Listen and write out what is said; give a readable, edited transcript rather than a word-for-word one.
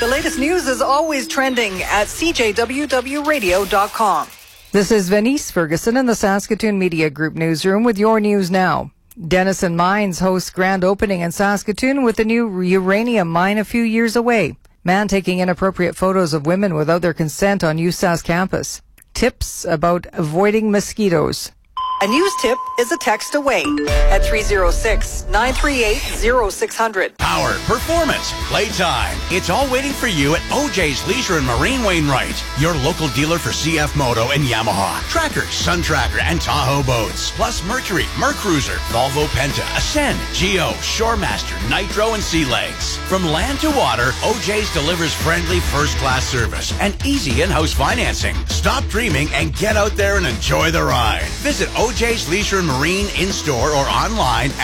latest news is always trending at cjwwradio.com. This is Venice Ferguson in the Saskatoon Media Group newsroom with your news now. Denison Mines hosts grand opening in Saskatoon with the new uranium mine a few years away. Man taking inappropriate photos of women without their consent on USask campus. Tips about avoiding mosquitoes. A news tip is a text away at 306-938-0600. Power, performance, playtime. It's all waiting for you at OJ's Leisure and Marine Wainwright, your local dealer for CF Moto and Yamaha, Tracker, Sun Tracker, and Tahoe boats, plus Mercury, Mercruiser, Volvo Penta, Ascend, Geo, Shoremaster, Nitro, and Sea Legs. From land to water, OJ's delivers friendly first-class service and easy in-house financing. Stop dreaming and get out there and enjoy the ride. Visit OJ's Leisure and Marine in-store or online